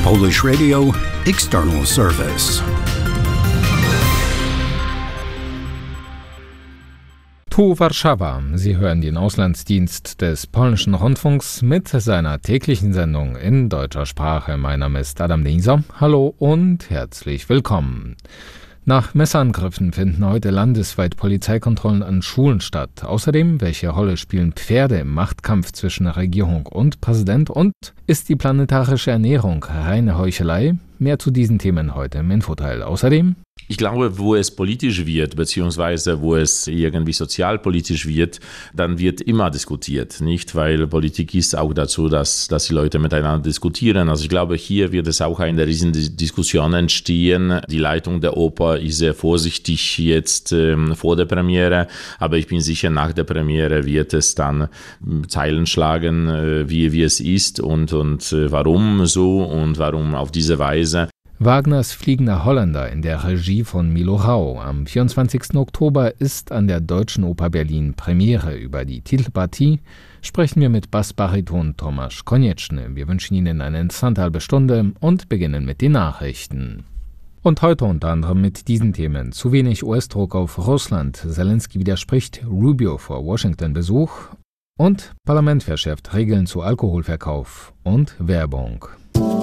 Polish Radio External Service. Tu Warszawa. Sie hören den Auslandsdienst des polnischen Rundfunks mit seiner täglichen Sendung in deutscher Sprache. Mein Name ist Adam Denisov. Hallo und herzlich willkommen. Nach Messerangriffen finden heute landesweit Polizeikontrollen an Schulen statt. Außerdem, welche Rolle spielen Pferde im Machtkampf zwischen Regierung und Präsident? Und ist die planetarische Ernährung reine Heuchelei? Mehr zu diesen Themen heute im Infoteil. Außerdem: Ich glaube, wo es politisch wird, beziehungsweise wo es irgendwie sozialpolitisch wird, dann wird immer diskutiert, nicht? Weil Politik ist auch dazu, dass die Leute miteinander diskutieren. Also ich glaube, hier wird es auch eine riesen Diskussion entstehen. Die Leitung der Oper ist sehr vorsichtig jetzt vor der Premiere, aber ich bin sicher, nach der Premiere wird es dann Zeilen schlagen, wie es ist und warum so und warum auf diese Weise. Wagners Fliegender Holländer in der Regie von Milo Rau. Am 24. Oktober ist an der Deutschen Oper Berlin Premiere. Über die Titelpartie sprechen wir mit Bassbariton Tomasz Konieczny. Wir wünschen Ihnen eine interessante halbe Stunde und beginnen mit den Nachrichten. Und heute unter anderem mit diesen Themen: Zu wenig US-Druck auf Russland, Zelensky widerspricht Rubio vor Washington-Besuch und Parlament verschärft Regeln zu Alkoholverkauf und Werbung.